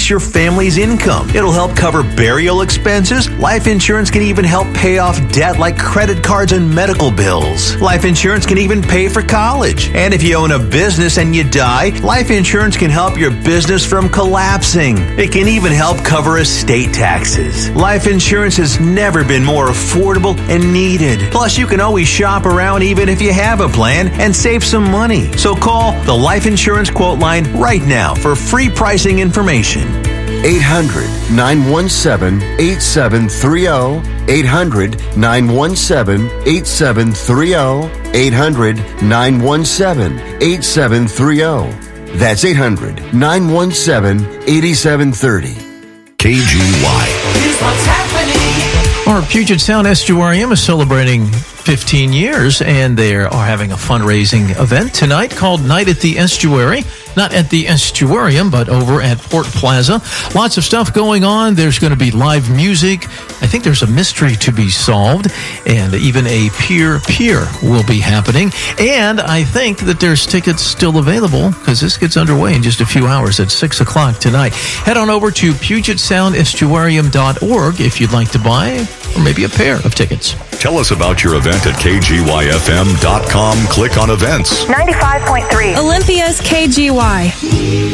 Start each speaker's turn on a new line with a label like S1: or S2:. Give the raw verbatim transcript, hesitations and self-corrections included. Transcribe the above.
S1: boosts your family's income. It'll help cover burial expenses. Life insurance can even help pay off debt like credit cards and medical bills. Life insurance can even pay for college. And if you own a business and you die, life insurance can help your business from collapsing. It can even help cover estate taxes. Life insurance has never been more affordable and needed. Plus, you can always shop around even if you have a plan and save some money. So call the Life Insurance Quote Line right now for free pricing information.
S2: eight hundred, nine one seven, eight seven three zero. eight hundred, nine one seven, eight seven three zero. eight hundred, nine one seven, eight seven three zero. That's eight hundred, nine one seven, eight seven three zero.
S3: K G Y.
S4: Here's what's happening.
S5: Our Puget Sound Estuarium is celebrating fifteen years, and they are having a fundraising event tonight called Night at the Estuary. Not at the Estuarium, but over at Port Plaza. Lots of stuff going on. There's going to be live music. I think there's a mystery to be solved, and even a peer-peer will be happening. And I think that there's tickets still available because this gets underway in just a few hours at six o'clock tonight. Head on over to Puget Sound Estuarium dot org if you'd like to buy or maybe a pair of tickets.
S3: Tell us about your event at K G Y F M dot com. Click on events.
S6: ninety-five point three.
S7: Olympia's K G Y.